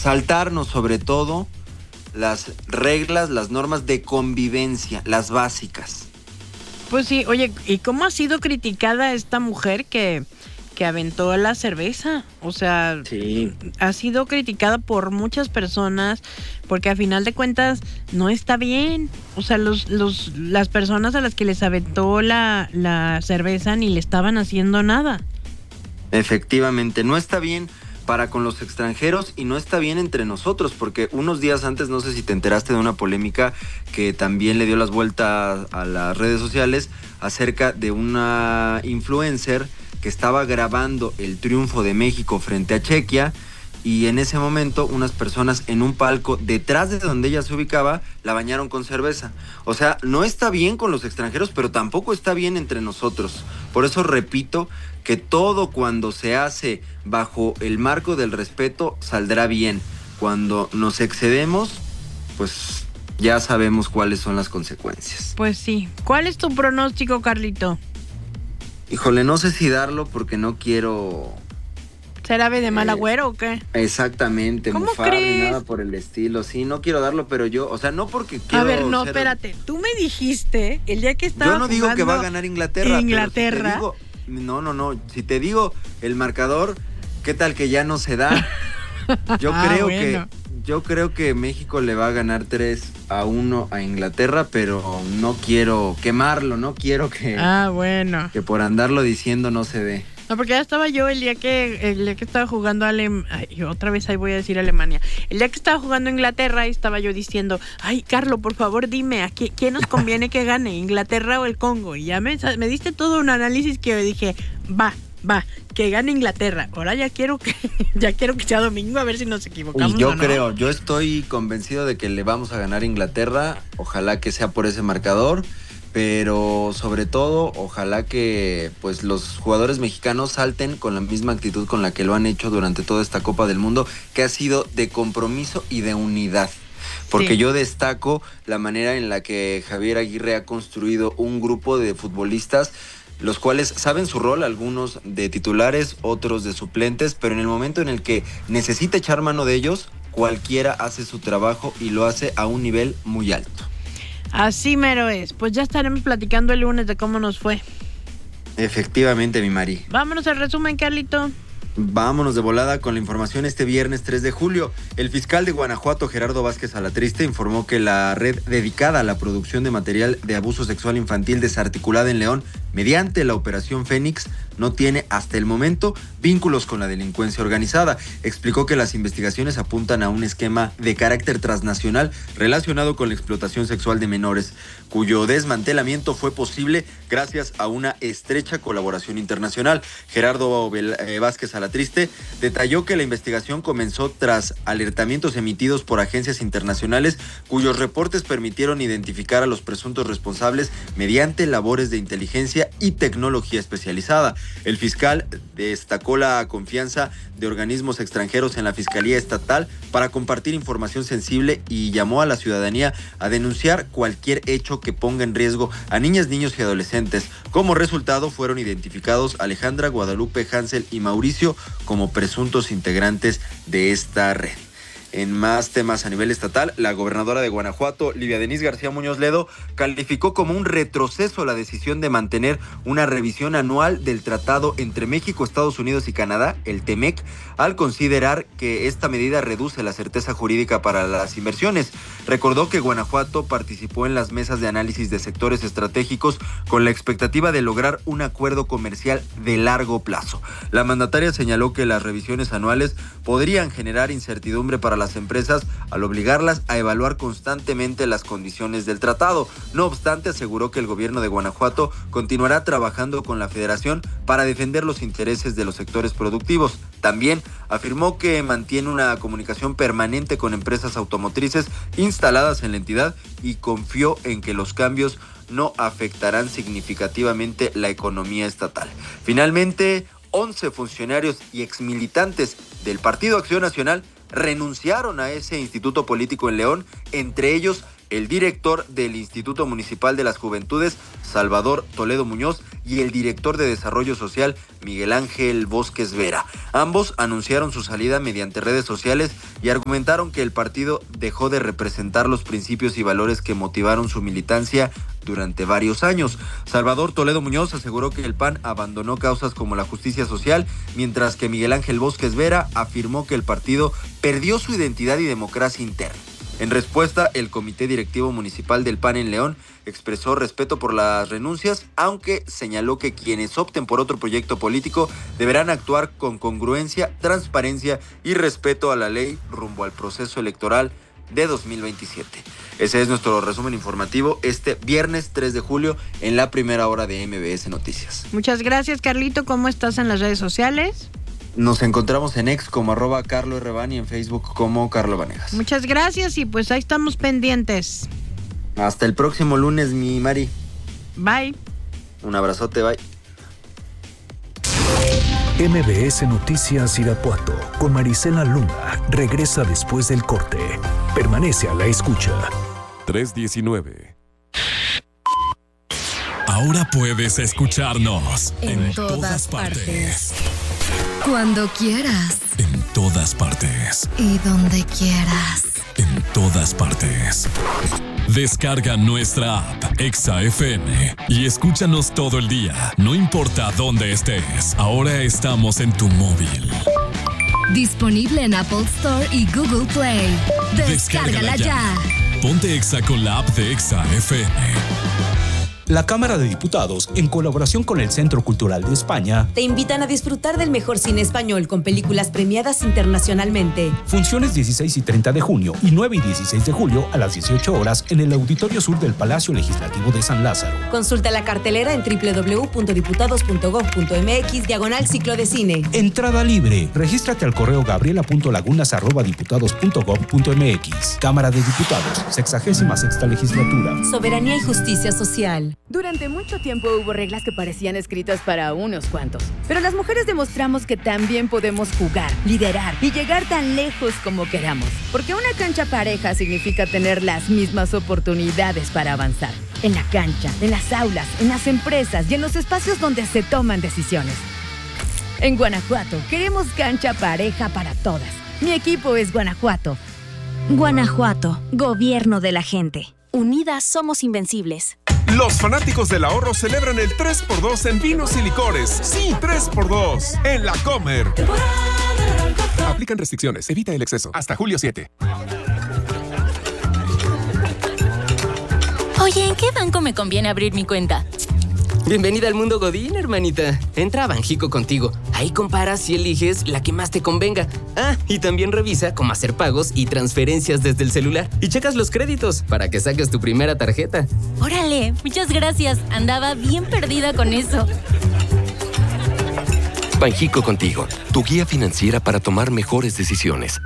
saltarnos sobre todo las reglas, las normas de convivencia, las básicas. Pues sí, oye, ¿y cómo ha sido criticada esta mujer que aventó la cerveza? O sea, Sí. ha sido criticada por muchas personas porque a final de cuentas no está bien. O sea, las personas a las que les aventó la cerveza ni le estaban haciendo nada. Efectivamente, no está bien para con los extranjeros y no está bien entre nosotros, porque unos días antes, no sé si te enteraste de una polémica que también le dio las vueltas a las redes sociales acerca de una influencer que estaba grabando el triunfo de México frente a Chequia, y en ese momento unas personas en un palco detrás de donde ella se ubicaba la bañaron con cerveza. O sea, no está bien con los extranjeros, pero tampoco está bien entre nosotros. Por eso repito que todo cuando se hace bajo el marco del respeto saldrá bien. Cuando nos excedemos, pues ya sabemos cuáles son las consecuencias. Pues sí. ¿Cuál es tu pronóstico, Carlito? Híjole, no sé si darlo porque no quiero... ¿Ser ave de mal agüero o qué? Exactamente, ¿Cómo mofar ni crees? nada por el estilo. Sí, no quiero darlo, pero yo, o sea, no porque quiero A ver, no, ser... espérate. Tú me dijiste el día que estaba Yo no digo que va a ganar Inglaterra. Inglaterra. Pero si te digo, no. Si te digo el marcador, ¿qué tal que ya no se da? Yo creo que México le va a ganar 3-1 a Inglaterra, pero no quiero quemarlo, no quiero que por andarlo diciendo no se dé. No, porque ya estaba yo el día que estaba jugando otra vez ahí voy a decir Alemania. El día que estaba jugando Inglaterra, estaba yo diciendo, ay, Carlos, por favor, dime, ¿a quién nos conviene que gane, Inglaterra o el Congo? Y ya me diste todo un análisis que yo dije, va, que gane Inglaterra. Ahora ya quiero que sea domingo, a ver si nos equivocamos. Yo estoy convencido de que le vamos a ganar a Inglaterra. Ojalá que sea por ese marcador. Pero sobre todo, ojalá que pues los jugadores mexicanos salten con la misma actitud con la que lo han hecho durante toda esta Copa del Mundo, que ha sido de compromiso y de unidad. Porque yo destaco la manera en la que Javier Aguirre ha construido un grupo de futbolistas, los cuales saben su rol, algunos de titulares, otros de suplentes, pero en el momento en el que necesita echar mano de ellos, cualquiera hace su trabajo y lo hace a un nivel muy alto. Así mero es. Pues ya estaremos platicando el lunes de cómo nos fue. Efectivamente, mi Mari. Vámonos al resumen, Carlito. Vámonos de volada con la información. Este viernes 3 de julio, el fiscal de Guanajuato, Gerardo Vázquez Alatriste, informó que la red dedicada a la producción de material de abuso sexual infantil desarticulada en León, mediante la Operación Fénix, no tiene hasta el momento vínculos con la delincuencia organizada. Explicó que las investigaciones apuntan a un esquema de carácter transnacional relacionado con la explotación sexual de menores, cuyo desmantelamiento fue posible gracias a una estrecha colaboración internacional. Gerardo Vázquez Alatriste detalló que la investigación comenzó tras alertamientos emitidos por agencias internacionales cuyos reportes permitieron identificar a los presuntos responsables mediante labores de inteligencia y tecnología especializada. El fiscal destacó la confianza de organismos extranjeros en la Fiscalía Estatal para compartir información sensible y llamó a la ciudadanía a denunciar cualquier hecho que ponga en riesgo a niñas, niños y adolescentes. Como resultado, fueron identificados Alejandra, Guadalupe, Hansel y Mauricio como presuntos integrantes de esta red. En más temas a nivel estatal, la gobernadora de Guanajuato, Lidia Denise García Muñoz Ledo, calificó como un retroceso la decisión de mantener una revisión anual del tratado entre México, Estados Unidos y Canadá, el TEMEC, al considerar que esta medida reduce la certeza jurídica para las inversiones. Recordó que Guanajuato participó en las mesas de análisis de sectores estratégicos con la expectativa de lograr un acuerdo comercial de largo plazo. La mandataria señaló que las revisiones anuales podrían generar incertidumbre para las empresas al obligarlas a evaluar constantemente las condiciones del tratado. No obstante, aseguró que el gobierno de Guanajuato continuará trabajando con la Federación para defender los intereses de los sectores productivos. También afirmó que mantiene una comunicación permanente con empresas automotrices instaladas en la entidad y confió en que los cambios no afectarán significativamente la economía estatal. Finalmente, 11 funcionarios y exmilitantes del Partido Acción Nacional renunciaron a ese instituto político en León, entre ellos el director del Instituto Municipal de las Juventudes, Salvador Toledo Muñoz, y el director de Desarrollo Social, Miguel Ángel Bosques Vera. Ambos anunciaron su salida mediante redes sociales y argumentaron que el partido dejó de representar los principios y valores que motivaron su militancia durante varios años. Salvador Toledo Muñoz aseguró que el PAN abandonó causas como la justicia social, mientras que Miguel Ángel Bosques Vera afirmó que el partido perdió su identidad y democracia interna. En respuesta, el Comité Directivo Municipal del PAN en León expresó respeto por las renuncias, aunque señaló que quienes opten por otro proyecto político deberán actuar con congruencia, transparencia y respeto a la ley rumbo al proceso electoral de 2027. Ese es nuestro resumen informativo este viernes 3 de julio en la primera hora de MBS Noticias. Muchas gracias, Carlito. ¿Cómo estás en las redes sociales? Nos encontramos en X como @CarloRban y en Facebook como Carlo Vanegas. Muchas gracias y pues ahí estamos pendientes. Hasta el próximo lunes, mi Mari. Bye. Un abrazote, bye. MBS Noticias Irapuato con Marisela Luna regresa después del corte. Permanece a la escucha. 319. Ahora puedes escucharnos en todas partes. Cuando quieras. En todas partes. Y donde quieras. En todas partes. Descarga nuestra app Exa FM y escúchanos todo el día, no importa dónde estés. Ahora estamos en tu móvil. Disponible en Apple Store y Google Play. Descárgala ya. Ponte Exa con la app de Exa FM. La Cámara de Diputados, en colaboración con el Centro Cultural de España, te invitan a disfrutar del mejor cine español con películas premiadas internacionalmente. Funciones 16 y 30 de junio y 9 y 16 de julio a las 18 horas en el Auditorio Sur del Palacio Legislativo de San Lázaro. Consulta la cartelera en www.diputados.gov.mx/ciclo de cine. Entrada libre. Regístrate al correo gabriela.lagunas@diputados.gov.mx. Cámara de Diputados, 66ª Legislatura. Soberanía y justicia social. Durante mucho tiempo hubo reglas que parecían escritas para unos cuantos. Pero las mujeres demostramos que también podemos jugar, liderar y llegar tan lejos como queramos. Porque una cancha pareja significa tener las mismas oportunidades para avanzar. En la cancha, en las aulas, en las empresas y en los espacios donde se toman decisiones. En Guanajuato, queremos cancha pareja para todas. Mi equipo es Guanajuato. Guanajuato, gobierno de la gente. Unidas somos invencibles. Los fanáticos del ahorro celebran el 3x2 en vinos y licores. Sí, 3x2 en La Comer. Aplican restricciones. Evita el exceso. Hasta julio 7. Oye, ¿en qué banco me conviene abrir mi cuenta? Bienvenida al mundo Godín, hermanita. Entra a Banjico Contigo. Ahí comparas y eliges la que más te convenga. Ah, y también revisa cómo hacer pagos y transferencias desde el celular. Y checas los créditos para que saques tu primera tarjeta. Órale, muchas gracias. Andaba bien perdida con eso. Banjico Contigo, tu guía financiera para tomar mejores decisiones.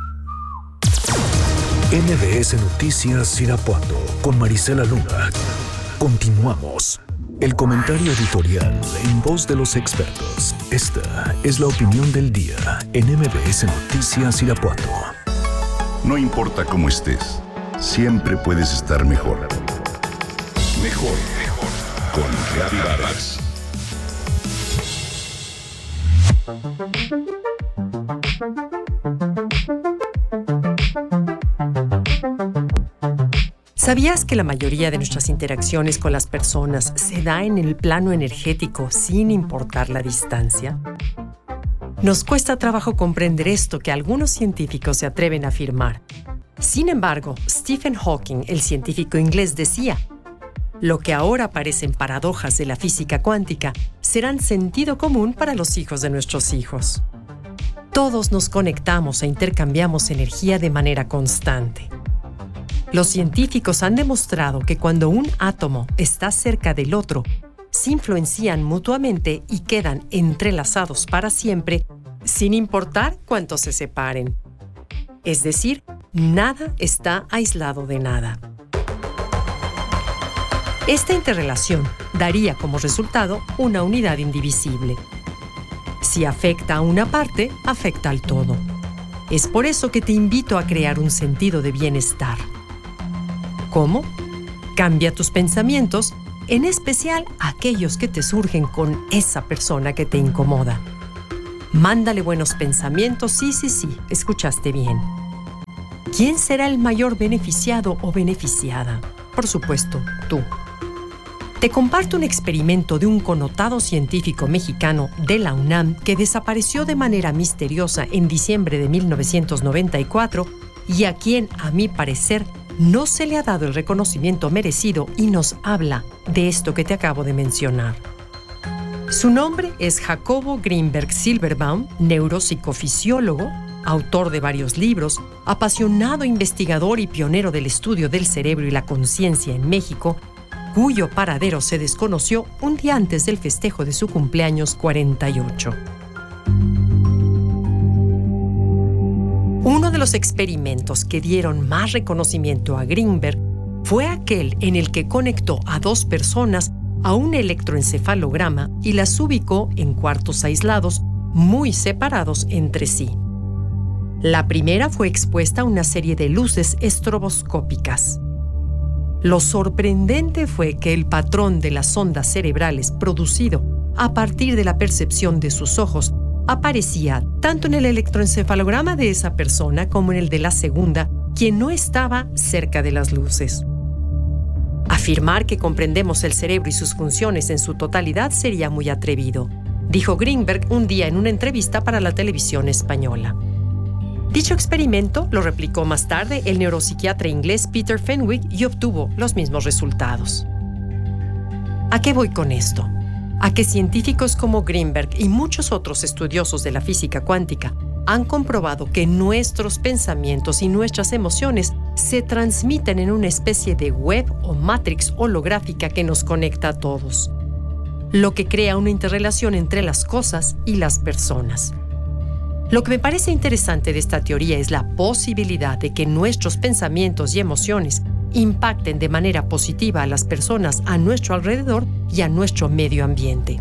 MBS Noticias Irapuato con Marisela Luna. Continuamos. El comentario editorial en voz de los expertos. Esta es la opinión del día en MBS Noticias Irapuato. No importa cómo estés, siempre puedes estar mejor. Mejor, mejor. Con Reavivadas. ¿Sabías que la mayoría de nuestras interacciones con las personas se da en el plano energético sin importar la distancia? Nos cuesta trabajo comprender esto que algunos científicos se atreven a afirmar. Sin embargo, Stephen Hawking, el científico inglés, decía: lo que ahora parecen paradojas de la física cuántica serán sentido común para los hijos de nuestros hijos. Todos nos conectamos e intercambiamos energía de manera constante. Los científicos han demostrado que cuando un átomo está cerca del otro, se influencian mutuamente y quedan entrelazados para siempre, sin importar cuánto se separen. Es decir, nada está aislado de nada. Esta interrelación daría como resultado una unidad indivisible. Si afecta a una parte, afecta al todo. Es por eso que te invito a crear un sentido de bienestar. ¿Cómo? Cambia tus pensamientos en especial aquellos que te surgen con esa persona que te incomoda. Mándale buenos pensamientos, sí, escuchaste bien. ¿Quién será el mayor beneficiado o beneficiada? Por supuesto, tú. Te comparto un experimento de un connotado científico mexicano de la UNAM que desapareció de manera misteriosa en diciembre de 1994 y a quien, a mi parecer, no se le ha dado el reconocimiento merecido y nos habla de esto que te acabo de mencionar. Su nombre es Jacobo Grinberg Silverbaum, neuropsicofisiólogo, autor de varios libros, apasionado investigador y pionero del estudio del cerebro y la conciencia en México, cuyo paradero se desconoció un día antes del festejo de su cumpleaños 48. Uno de los experimentos que dieron más reconocimiento a Grinberg fue aquel en el que conectó a dos personas a un electroencefalograma y las ubicó en cuartos aislados, muy separados entre sí. La primera fue expuesta a una serie de luces estroboscópicas. Lo sorprendente fue que el patrón de las ondas cerebrales producido a partir de la percepción de sus ojos aparecía tanto en el electroencefalograma de esa persona como en el de la segunda, quien no estaba cerca de las luces. Afirmar que comprendemos el cerebro y sus funciones en su totalidad sería muy atrevido, dijo Grinberg un día en una entrevista para la televisión española. Dicho experimento lo replicó más tarde el neuropsiquiatra inglés Peter Fenwick y obtuvo los mismos resultados. ¿A qué voy con esto? A que científicos como Grinberg y muchos otros estudiosos de la física cuántica han comprobado que nuestros pensamientos y nuestras emociones se transmiten en una especie de web o matrix holográfica que nos conecta a todos, lo que crea una interrelación entre las cosas y las personas. Lo que me parece interesante de esta teoría es la posibilidad de que nuestros pensamientos y emociones impacten de manera positiva a las personas a nuestro alrededor y a nuestro medio ambiente.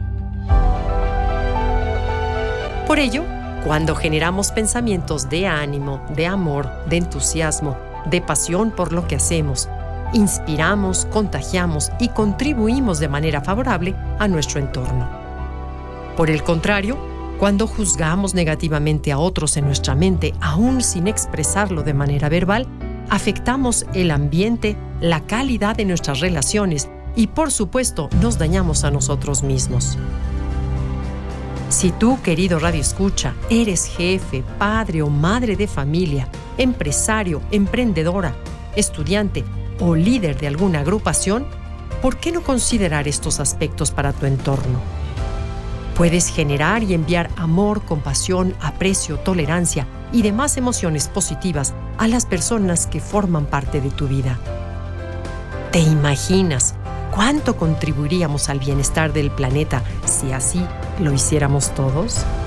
Por ello, cuando generamos pensamientos de ánimo, de amor, de entusiasmo, de pasión por lo que hacemos, inspiramos, contagiamos y contribuimos de manera favorable a nuestro entorno. Por el contrario, cuando juzgamos negativamente a otros en nuestra mente, aún sin expresarlo de manera verbal, afectamos el ambiente, la calidad de nuestras relaciones y, por supuesto, nos dañamos a nosotros mismos. Si tú, querido radioescucha, eres jefe, padre o madre de familia, empresario, emprendedora, estudiante o líder de alguna agrupación, ¿por qué no considerar estos aspectos para tu entorno? Puedes generar y enviar amor, compasión, aprecio, tolerancia y demás emociones positivas a las personas que forman parte de tu vida. ¿Te imaginas cuánto contribuiríamos al bienestar del planeta si así lo hiciéramos todos?